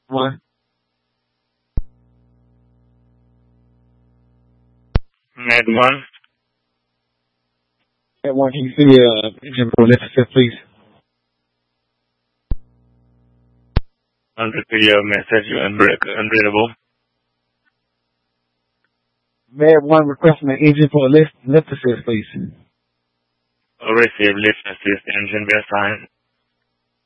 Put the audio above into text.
1. Med 1. Med 1, can you see the engine for lift assist, please? Your message unreadable. Med 1 requesting an engine for lift assist, please. Receive lift assist engine be assigned.